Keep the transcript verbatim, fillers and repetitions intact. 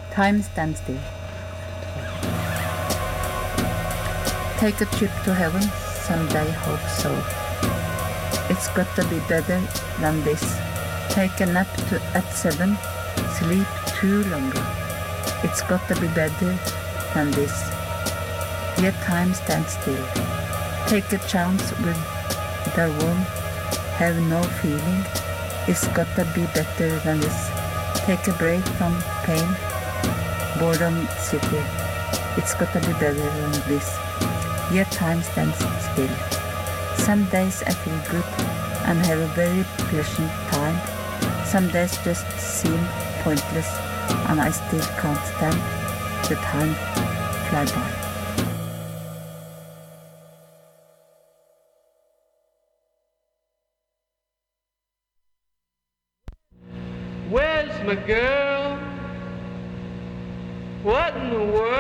Time stands still. Take a trip to heaven, someday hope so. It's got to be better than this. Take a nap to, at seven, sleep too longer. It's got to be better than this. Yet time stands still. Take a chance with the world, have no feeling. It's got to be better than this. Take a break from pain, boredom city. It's got to be better than this. Yet time stands still. Some days I feel good and have a very pleasant time. Some days just seem pointless and I still can't stand the time fly by. Where's my girl? What in the world?